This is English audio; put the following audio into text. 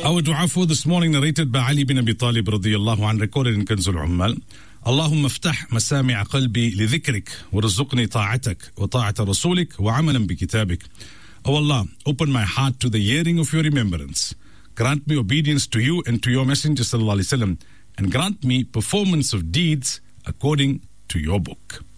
Our dua for this morning narrated by Ali bin Abi Talib radiyallahu anh, recorded in Kanzul Ummal. اللهم افتح مسامع قلبي لذكرك ورزقني طاعتك وطاعة رسولك وعملا بكتابك. O Allah, open my heart to the hearing of your remembrance. Grant me obedience to you and to your Messenger sallallahu alaihi wasallam, and grant me performance of deeds according to your book.